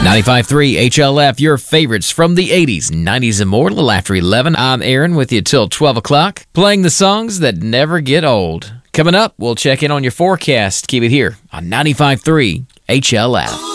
95.3 HLF, your favorites from the 80s, 90s, and more. A little after 11. I'm Aaron with you till 12 o'clock, playing the songs that never get old. Coming up, we'll check in on your forecast. Keep it here on 95.3 HLF.